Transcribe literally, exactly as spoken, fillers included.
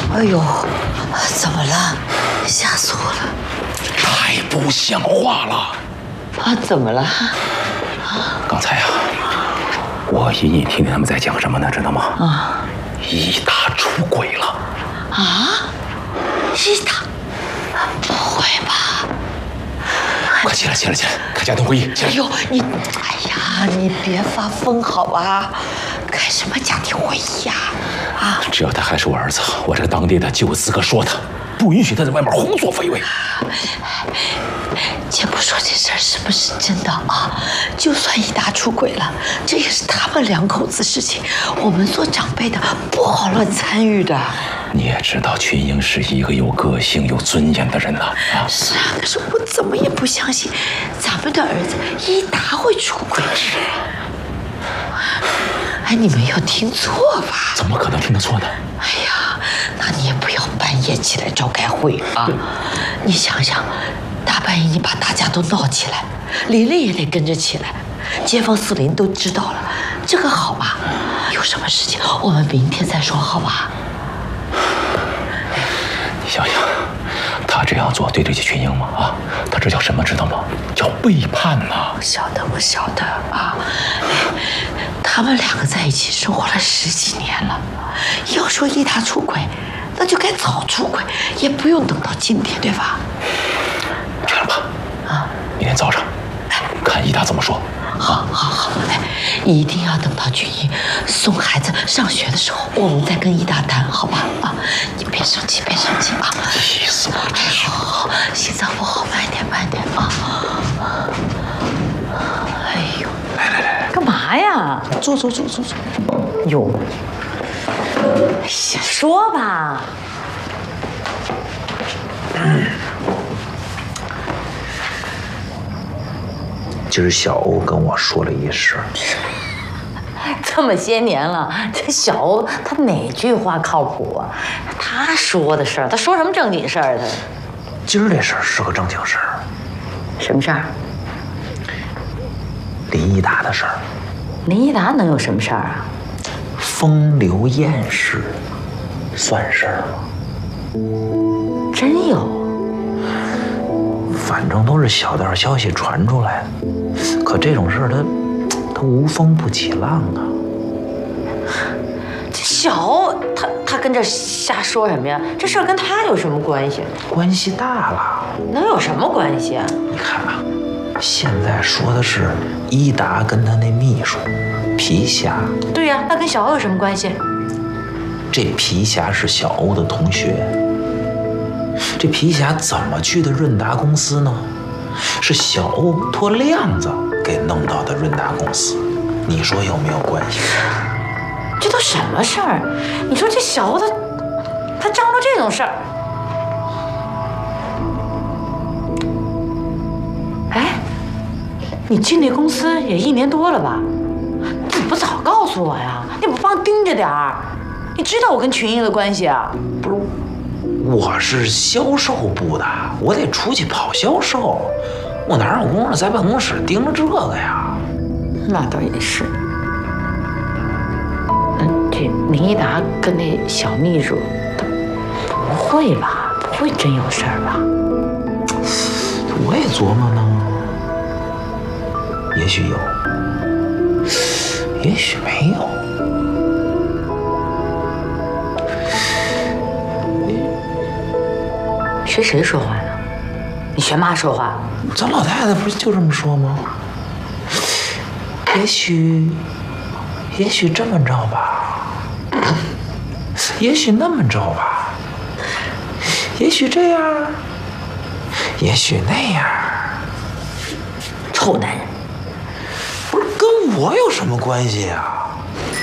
哎呦，怎么了？吓死我了！ 太不像话了！ 啊，怎么了？ 刚才啊，我隐隐听见他们在讲什么呢？知道吗？啊，一达出轨了。 啊？一达？不会吧？ 快起来，起来，起来，开家庭会议。 哎呦，你，哎呀，你别发疯好吧？开什么家庭会议呀？啊！ 只要他还是我儿子，我这个当爹的就有资格说他，不允许他在外面胡作非为。 且不说这事儿是不是真的啊，就算一达出轨了，这也是他们两口子事情，我们做长辈的不好乱参与的。 你也知道，群英是一个有个性、有尊严的人呐。啊， 是啊，可是我怎么也不相信咱们的儿子一达会出轨。哎，你没有听错吧？ 怎么可能听得错呢？ 哎呀，那你也不要半夜起来召开会啊！你想想，大半夜你把大家都闹起来，琳琳也得跟着起来，街坊四邻都知道了，这个好吗？有什么事情我们明天再说，好吧？ 你想想，他这样做对得起群英吗？啊，他这叫什么知道吗？叫背叛呐！ 我晓得，我晓得啊。他们两个在一起生活了十几年了，要说一达出轨，那就该早出轨，也不用等到今天，对吧？ 这样吧，啊，明天早上，看一达怎么说。 好，好，好，哎，一定要等到俊英送孩子上学的时候，我们再跟一达谈，好吧？啊，你别生气，别生气啊！ 气死我了！ 哎，好，好，好，心脏不好，慢点，慢点啊！哎呦， 来来来， 干嘛呀？ 坐坐坐坐坐。 哟，哎呀，说吧。 嗯。今儿小欧跟我说了一事， 这么些年了，这小欧他哪句话靠谱啊？他说的事儿，他说什么正经事儿？他今儿这事儿是个正经事儿。 什么事儿？ 林一达的事儿。 林一达能有什么事儿啊？ 风流艳事，算事儿吗？ 真有？ 反正都是小道消息传出来的，可这种事儿它它无风不起浪啊。 这小欧他他跟这瞎说什么呀？这事儿跟他有什么关系？ 关系大了。 能有什么关系啊？ 你看啊，现在说的是一达跟他那秘书皮霞。 对呀，那跟小欧有什么关系？ 这皮霞是小欧的同学。这皮霞怎么去的润达公司呢？是小欧托亮子给弄到的润达公司，你说有没有关系？ 这都什么事儿？你说这小欧他他张罗这种事儿，哎，你进那公司也一年多了吧？你怎么不早告诉我呀？你不帮盯着点儿？你知道我跟群英的关系啊？ 不是。我是销售部的，我得出去跑销售，我哪有功夫在办公室盯着这个呀？ 那倒也是。嗯，这林一达跟那小秘书，他不会吧？不会真有事儿吧？ 我也琢磨呢，也许有，也许没有。 学谁说话呢？你学嘛说话？ 咱老太太不是就这么说吗？也许，也许这么着吧，也许那么着吧，也许这样，也许那样。 臭男人！ 不是跟我有什么关系啊？